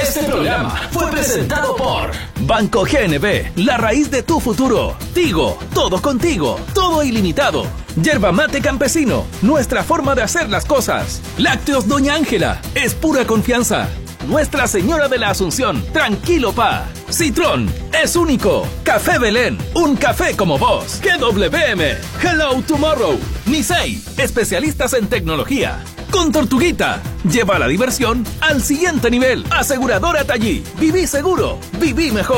Este programa fue presentado por Banco GNB, la raíz de tu futuro. Tigo, todo contigo, todo ilimitado. Yerba Mate Campesino, nuestra forma de hacer las cosas. Lácteos Doña Ángela, es pura confianza. Nuestra Señora de la Asunción, tranquilo pa. Citrón, es único. Café Belén, un café como vos. KWM, Hello Tomorrow. Nisei, especialistas en tecnología. Con Tortuguita, lleva la diversión al siguiente nivel. Aseguradora Tallí, viví seguro, viví mejor.